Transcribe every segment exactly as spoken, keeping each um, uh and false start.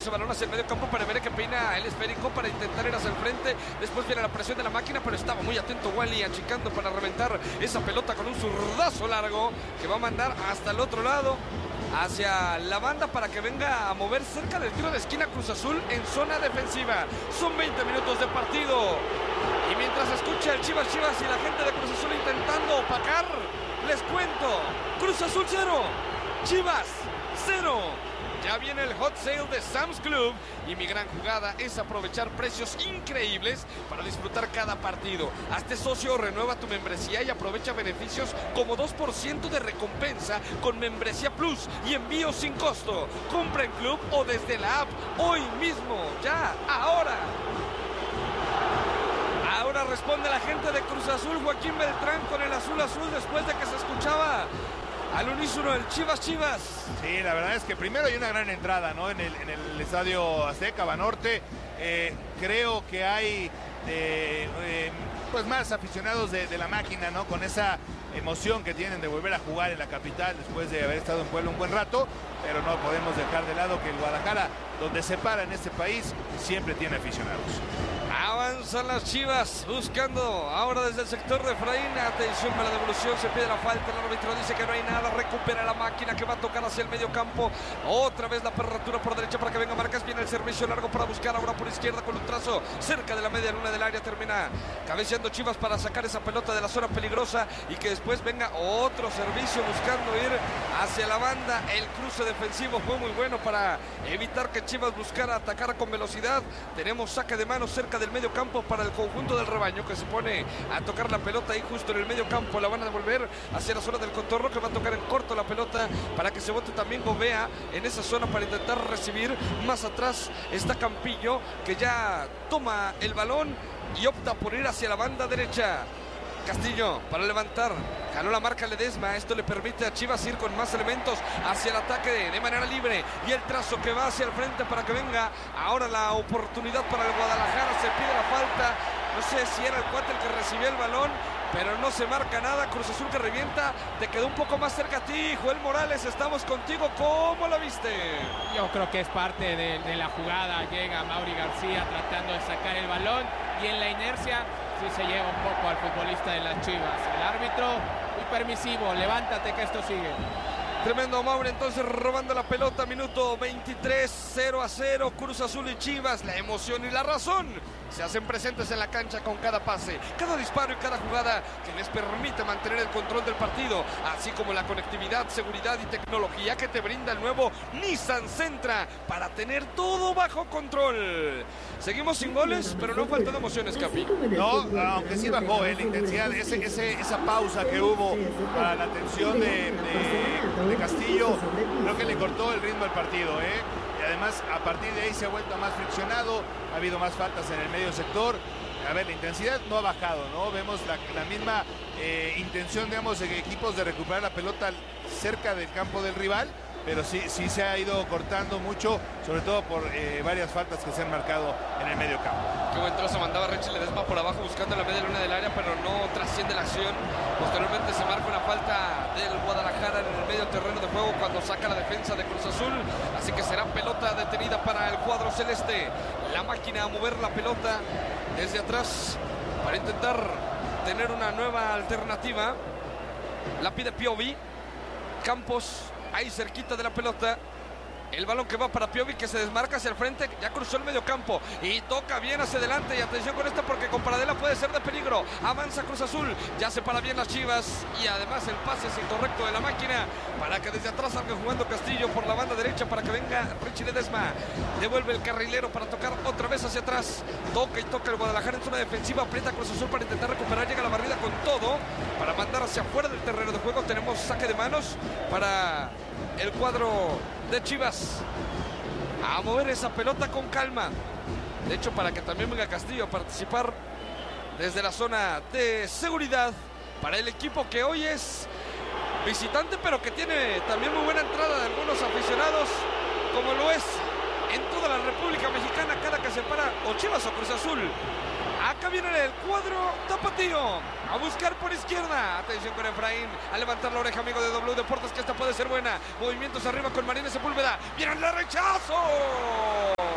ese balón hacia el medio campo para ver que peina el esférico para intentar ir hacia el frente. Después viene la presión de la máquina, pero estaba muy atento Wally achicando para reventar esa pelota con un zurdazo largo que va a mandar hasta el otro lado, hacia la banda para que venga a mover cerca del tiro de esquina Cruz Azul en zona defensiva. Son veinte minutos de partido y mientras escucha el Chivas Chivas y la gente de Cruz Azul intentando opacar, les cuento, Cruz Azul cero, Chivas cero. Ya viene el hot sale de Sam's Club y mi gran jugada es aprovechar precios increíbles para disfrutar cada partido. Hazte socio o renueva tu membresía y aprovecha beneficios como dos por ciento de recompensa con Membresía Plus y envío sin costo. Compra en club o desde la app hoy mismo, ya, ahora. Ahora responde la gente de Cruz Azul, Joaquín Beltrán con el azul azul después de que se escuchaba al unísono el Chivas Chivas. Sí, la verdad es que primero hay una gran entrada, ¿no? En el, en el estadio Azteca, Banorte. Eh, creo que hay eh, eh, pues más aficionados de, de la máquina, ¿no? Con esa emoción que tienen de volver a jugar en la capital después de haber estado en Puebla un buen rato, pero no podemos dejar de lado que el Guadalajara, donde se para en este país, siempre tiene aficionados. Avanzan las Chivas buscando ahora desde el sector de Efraín. Atención con la devolución, se pide la falta, el árbitro dice que no hay nada, recupera la máquina que va a tocar hacia el medio campo. Otra vez la apertura por derecha para que venga Marcas, viene el servicio largo para buscar ahora por izquierda con un trazo cerca de la media luna del área, termina cabeceando Chivas para sacar esa pelota de la zona peligrosa y que después venga otro servicio buscando ir hacia la banda. El cruce defensivo fue muy bueno para evitar que Chivas buscara atacar con velocidad. Tenemos saque de mano cerca del medio campo para el conjunto del rebaño que se pone a tocar la pelota ahí justo en el medio campo. La van a devolver hacia la zona del contorno que va a tocar en corto la pelota para que se bote también Gobea en esa zona para intentar recibir. Más atrás está Campillo que ya toma el balón y opta por ir hacia la banda derecha. Castillo para levantar, ganó la marca Ledesma, esto le permite a Chivas ir con más elementos hacia el ataque de, de manera libre y el trazo que va hacia el frente para que venga ahora la oportunidad para el Guadalajara. Se pide la falta, no sé si era el cuate el que recibió el balón, pero no se marca nada. Cruz Azul que revienta, te quedó un poco más cerca a ti, Joel Morales, estamos contigo, ¿cómo la viste? Yo creo que es parte de, de la jugada, llega Mauri García tratando de sacar el balón y en la inercia sí se lleva un poco al futbolista de las Chivas. El árbitro muy permisivo, levántate que esto sigue. Tremendo Mauri entonces robando la pelota, minuto veintitrés, cero a cero, Cruz Azul y Chivas, la emoción y la razón se hacen presentes en la cancha con cada pase, cada disparo y cada jugada que les permite mantener el control del partido, así como la conectividad, seguridad y tecnología que te brinda el nuevo Nissan Sentra para tener todo bajo control. Seguimos sin goles, pero no faltan emociones, Capi. No, aunque sí bajó eh, la intensidad, ese, ese, esa pausa que hubo para la atención de, de, de Castillo, creo que le cortó el ritmo al partido, ¿eh? Y además a partir de ahí se ha vuelto más friccionado, ha habido más faltas en el medio sector. A ver, la intensidad no ha bajado, ¿no? Vemos la, la misma eh, intención, digamos, de equipos de recuperar la pelota cerca del campo del rival, pero sí, sí se ha ido cortando mucho, sobre todo por eh, varias faltas que se han marcado en el medio campo. Qué buen trozo mandaba Richie Ledesma por abajo buscando la media luna del área, pero no trasciende la acción. Posteriormente se marca una falta del Guadalajara en el medio terreno de juego cuando saca la defensa de Cruz Azul, así que será pelota detenida para el cuadro celeste. La máquina a mover la pelota desde atrás para intentar tener una nueva alternativa. La pide Piovi. Campos ahí cerquita de la pelota. El balón que va para Piovi, que se desmarca hacia el frente, ya cruzó el medio campo y toca bien hacia adelante. Y atención con esto porque con Paradela puede ser de peligro. Avanza Cruz Azul, ya se para bien las Chivas y además el pase es incorrecto de la máquina para que desde atrás salga jugando Castillo por la banda derecha para que venga Richie Ledesma. Devuelve el carrilero para tocar otra vez hacia atrás. Toca y toca el Guadalajara en zona defensiva, aprieta Cruz Azul para intentar recuperar, llega la barrida con todo para mandar hacia afuera del terreno de juego. Tenemos saque de manos para el cuadro de Chivas a mover esa pelota con calma. De hecho, para que también venga Castillo a participar desde la zona de seguridad para el equipo que hoy es visitante, pero que tiene también muy buena entrada de algunos aficionados, como lo es en toda la República Mexicana cada que se para o Chivas o Cruz Azul. Acá viene el cuadro tapatío a buscar por izquierda. Atención con Efraín a levantar la oreja, amigo de W Deportes, que esta puede ser buena. Movimientos arriba con Marínez Sepúlveda. ¡Viene el rechazo!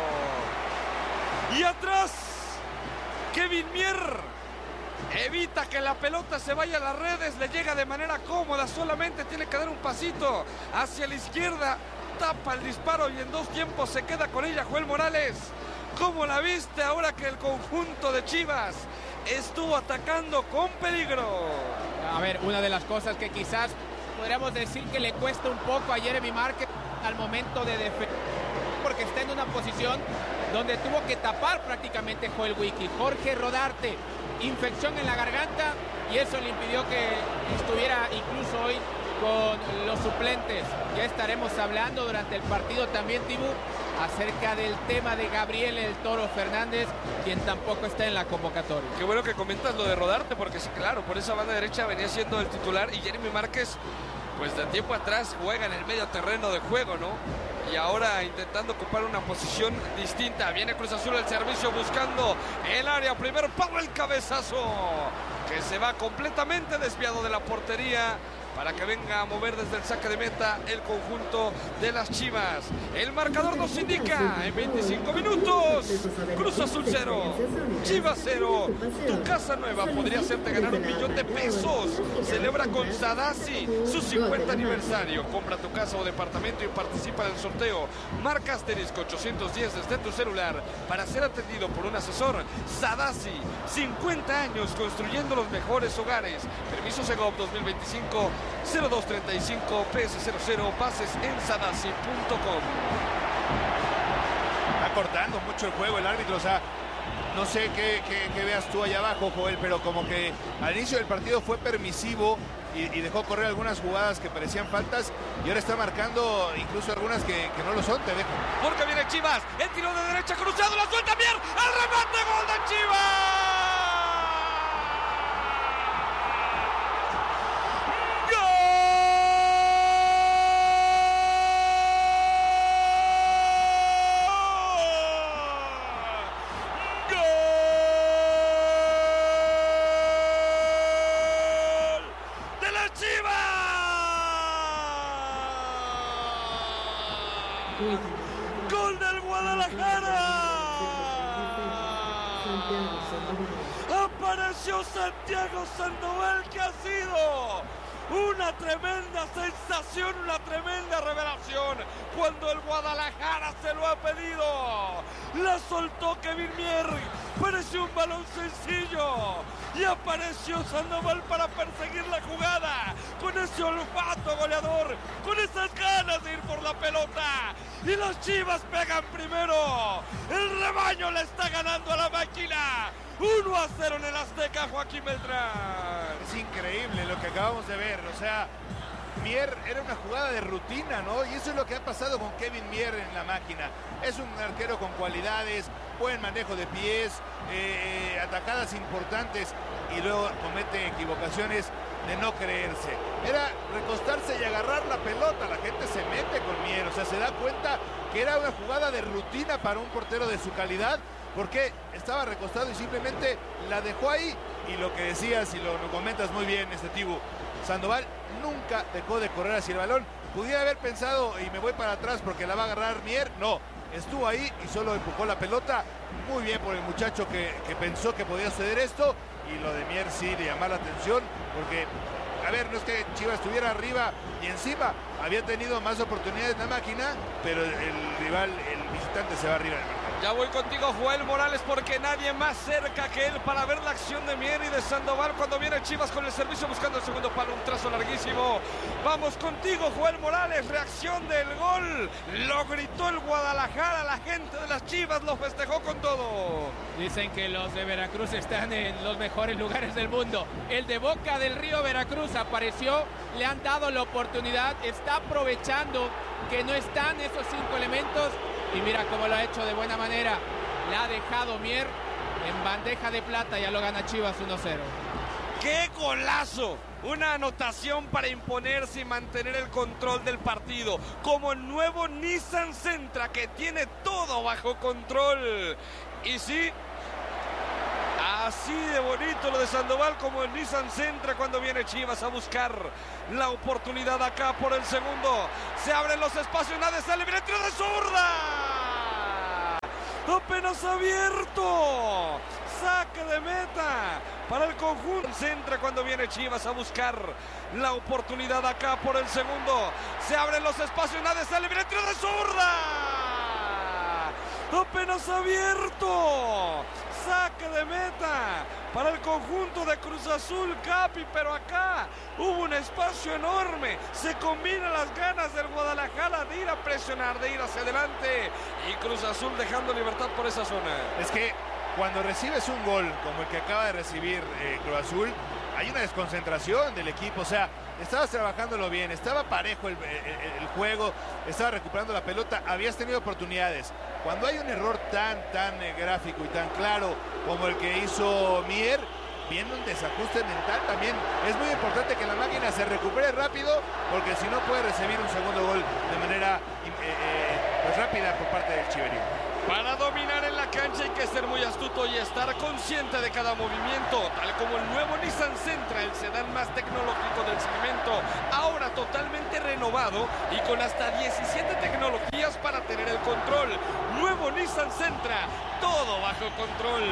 Y atrás, Kevin Mier evita que la pelota se vaya a las redes, le llega de manera cómoda, solamente tiene que dar un pasito hacia la izquierda, tapa el disparo y en dos tiempos se queda con ella Joel Morales. ¿Cómo la viste ahora que el conjunto de Chivas estuvo atacando con peligro? A ver, una de las cosas que quizás podríamos decir que le cuesta un poco a Jeremy Márquez al momento de defender, porque está en una posición donde tuvo que tapar prácticamente Joel Wiki. Jorge Rodarte, infección en la garganta, y eso le impidió que estuviera incluso hoy con los suplentes. Ya estaremos hablando durante el partido también, Tibu, acerca del tema de Gabriel El Toro Fernández, quien tampoco está en la convocatoria. Qué bueno que comentas lo de Rodarte, porque sí, claro, por esa banda derecha venía siendo el titular y Jeremy Márquez, pues de tiempo atrás juega en el medio terreno de juego, ¿no? Y ahora intentando ocupar una posición distinta. Viene Cruz Azul el servicio buscando el área. Primero Pablo el cabezazo, que se va completamente desviado de la portería para que venga a mover desde el saque de meta el conjunto de las Chivas. El marcador nos indica en veinticinco minutos. Cruz Azul cero, Chivas cero. Tu casa nueva podría hacerte ganar un millón de pesos. Celebra con Sadasi su cincuenta aniversario. Compra tu casa o departamento y participa en el sorteo. Marca asterisco ochocientos diez desde tu celular para ser atendido por un asesor. Sadasi, cincuenta años construyendo los mejores hogares. Permiso Segov dos mil veinticinco cero dos treinta y cinco P S cero cero, bases en sadasi punto com. Está cortando mucho el juego el árbitro, o sea, no sé qué, qué, qué veas tú allá abajo, Joel, pero como que al inicio del partido fue permisivo y, y dejó correr algunas jugadas que parecían faltas y ahora está marcando incluso algunas que, que no lo son, te dejo. Porque viene Chivas, el tiro de derecha cruzado, la suelta bien, el remate, gol de Chivas. ¡Gol del Guadalajara! Apareció Santiago Sandoval, que ha sido una tremenda sensación, una tremenda revelación cuando el Guadalajara se lo ha pedido. La soltó Kevin Mier, pareció un balón sencillo y apareció Sandoval para perseguir la jugada con ese olfato goleador, con esas ganas de ir por la pelota, y los Chivas pegan primero. El rebaño le está ganando a la máquina. uno a cero en el Azteca, Joaquín Beltrán. Es increíble lo que acabamos de ver, o sea, Mier era una jugada de rutina, ¿no? Y eso es lo que ha pasado con Kevin Mier en la máquina. Es un arquero con cualidades, buen manejo de pies, eh, atacadas importantes, y luego comete equivocaciones de no creerse. Era recostarse y agarrar la pelota. La gente se mete con Mier, o sea, se da cuenta que era una jugada de rutina para un portero de su calidad, porque estaba recostado y simplemente la dejó ahí. Y lo que decías y lo, lo comentas muy bien, este Tibu, Sandoval nunca dejó de correr hacia el balón. Pudiera haber pensado, y me voy para atrás porque la va a agarrar Mier. No, estuvo ahí y solo empujó la pelota. Muy bien por el muchacho que, que pensó que podía suceder esto. Y lo de Mier sí de llamar la atención, porque, a ver, no es que Chivas estuviera arriba y encima, había tenido más oportunidades en la máquina, pero el, el rival, el visitante, se va arriba del marcador. Ya voy contigo, Joel Morales, porque nadie más cerca que él para ver la acción de Mier y de Sandoval cuando viene Chivas con el servicio buscando el segundo palo, un trazo larguísimo. Vamos contigo, Joel Morales, reacción del gol. Lo gritó el Guadalajara, la gente de las Chivas lo festejó con todo. Dicen que los de Veracruz están en los mejores lugares del mundo. El de Boca del Río, Veracruz, apareció, le han dado la oportunidad, está aprovechando que no están esos cinco elementos. Y mira cómo lo ha hecho de buena manera. Le ha dejado Mier en bandeja de plata. Ya lo gana Chivas uno cero. ¡Qué golazo! Una anotación para imponerse y mantener el control del partido. Como el nuevo Nissan Sentra, que tiene todo bajo control. Y sí, así de bonito lo de Sandoval, como el Nissan Sentra cuando viene Chivas a buscar la oportunidad acá por el segundo. Se abren los espacios, nadie sale, viene el tiro de zurda. Apenas apenas abierto. Saque de meta para el conjunto. Centra cuando viene Chivas a buscar la oportunidad acá por el segundo. Se abren los espacios, nadie sale, viene el tiro de zurda. Apenas abierto. Saque de meta para el conjunto de Cruz Azul, Capi, pero acá hubo un espacio enorme. Se combinan las ganas del Guadalajara de ir a presionar, de ir hacia adelante, y Cruz Azul dejando libertad por esa zona. Es que cuando recibes un gol como el que acaba de recibir eh, Cruz Azul, hay una desconcentración del equipo. O sea, estabas trabajándolo bien, estaba parejo el, el, el juego, estaba recuperando la pelota, habías tenido oportunidades. Cuando hay un error tan, tan eh, gráfico y tan claro como el que hizo Mier, viene un desajuste mental también. Es muy importante que la máquina se recupere rápido, porque si no puede recibir un segundo gol de manera eh, eh, pues rápida por parte del Chiverío. Para dominar en la cancha hay que ser muy astuto y estar consciente de cada movimiento, tal como el nuevo Nissan Sentra, el sedán más tecnológico del segmento, ahora totalmente renovado y con hasta diecisiete tecnologías para tener el control. Nuevo Nissan Sentra, todo bajo control.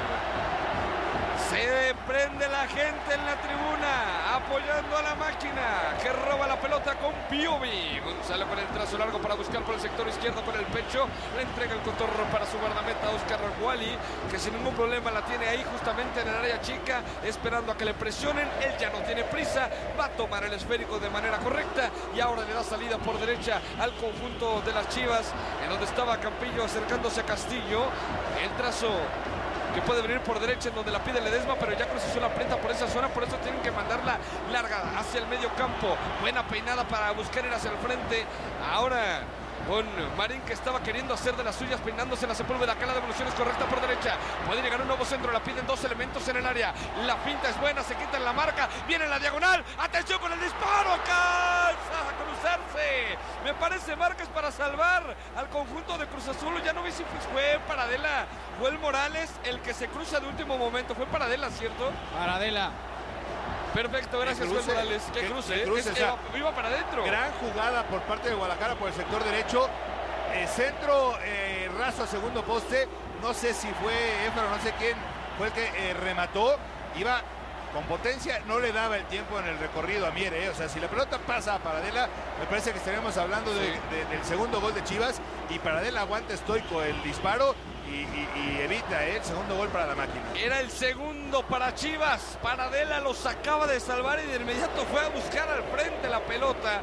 Se prende la gente en la tribuna, apoyando a la máquina, que roba la pelota con Piovi. Gonzalo con el trazo largo para buscar por el sector izquierdo con el pecho. Le entrega el cotorro para su guardameta Oscar Wally, que sin ningún problema la tiene ahí justamente en el área chica, esperando a que le presionen. Él ya no tiene prisa, va a tomar el esférico de manera correcta y ahora le da salida por derecha al conjunto de las Chivas, en donde estaba Campillo acercándose a Castillo. El trazo que puede venir por derecha, en donde la pide Ledesma, pero ya Cruz Azul aprieta por esa zona, por eso tienen que mandarla larga hacia el medio campo. Buena peinada para buscar ir hacia el frente. Ahora con Marín, que estaba queriendo hacer de las suyas, peinándose la Sepúlveda. Acá la devolución es correcta por derecha. Puede llegar un nuevo centro, la piden dos elementos en el área. La finta es buena, se quita en la marca, viene la diagonal. Atención con el disparo, alcanza a cruzarse. Me parece Márquez para salvar al conjunto de Cruz Azul. Ya no vi si fue Paradela o el Morales el que se cruza de último momento. Fue Paradela, ¿cierto? Paradela. Perfecto, gracias Juan Morales. Que cruce, que cruce es, o sea, iba para adentro. Gran jugada por parte de Guadalajara por el sector derecho. Eh, centro eh, raso a segundo poste. No sé si fue Éfaro, no sé quién fue el que eh, remató. Iba con potencia, no le daba el tiempo en el recorrido a Mier. Eh. O sea, si la pelota pasa a Paradela, me parece que estaríamos hablando de, de, del segundo gol de Chivas. Y Paradela aguanta estoico el disparo. Y, y, y evita eh, el segundo gol para la máquina. Era el segundo para Chivas. Paradela los acaba de salvar y de inmediato fue a buscar al frente la pelota.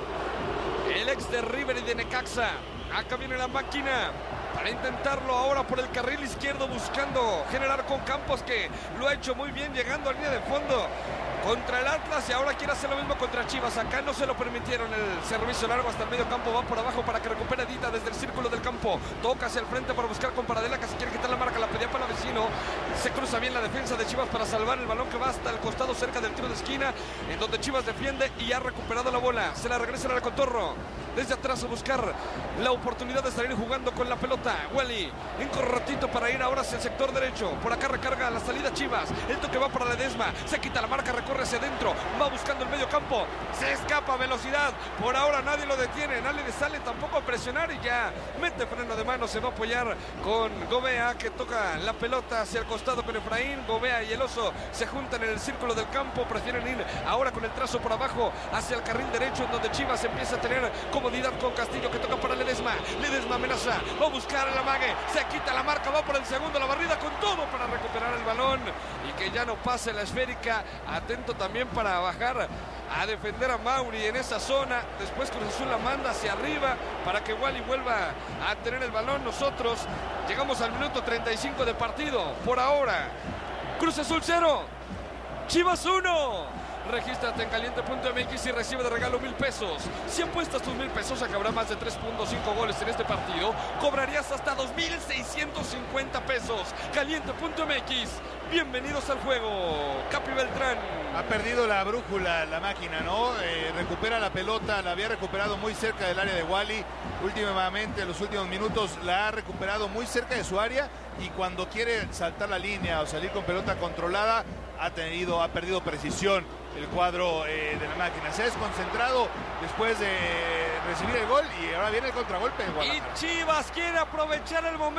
El ex de River y de Necaxa. Acá viene la máquina para intentarlo ahora por el carril izquierdo, buscando generar con Campos, que lo ha hecho muy bien, llegando a línea de fondo contra el Atlas, y ahora quiere hacer lo mismo contra Chivas. Acá no se lo permitieron, el servicio largo hasta el medio campo, va por abajo para que recupere Dita desde el círculo del campo, toca hacia el frente para buscar con Paradela, que se quiere quitar la marca, la pedía para el vecino, se cruza bien la defensa de Chivas para salvar el balón, que va hasta el costado cerca del tiro de esquina, en donde Chivas defiende y ha recuperado la bola, se la regresan al Cotorro, desde atrás a buscar la oportunidad de salir jugando con la pelota. Wally, en corrotito para ir ahora hacia el sector derecho, por acá recarga la salida Chivas, el toque va para Ledesma, se quita la marca, corre hacia adentro, va buscando el medio campo, se escapa a velocidad, por ahora nadie lo detiene, nadie le sale tampoco a presionar y ya mete freno de mano, se va a apoyar con Gobea, que toca la pelota hacia el costado con Efraín. Gobea y el Oso se juntan en el círculo del campo, prefieren ir ahora con el trazo por abajo hacia el carril derecho, en donde Chivas empieza a tener comodidad con Castillo, que toca para Ledesma. Ledesma amenaza, va a buscar el amague, se quita la marca, va por el segundo, la barrida con todo para recuperar el balón y que ya no pase la esférica. Atento también para bajar a defender a Mauri en esa zona. Después Cruz Azul la manda hacia arriba para que Wally vuelva a tener el balón. Nosotros llegamos al minuto treinta y cinco de partido. Por ahora, Cruz Azul cero, Chivas uno. Regístrate en caliente punto m x y recibe de regalo mil pesos. Si apuestas tus mil pesos a que habrá más de tres punto cinco goles en este partido, cobrarías hasta dos mil seiscientos cincuenta pesos. caliente punto m x. Bienvenidos al juego. Capi Beltrán. Ha perdido la brújula la máquina, ¿no? Eh, recupera la pelota, la había recuperado muy cerca del área de Wally. Últimamente, en los últimos minutos, la ha recuperado muy cerca de su área. Y cuando quiere saltar la línea o salir con pelota controlada, ha tenido, ha perdido precisión el cuadro eh, de la máquina. Se ha desconcentrado después de recibir el gol y ahora viene el contragolpe de Guadalajara. Y Chivas quiere aprovechar el momento.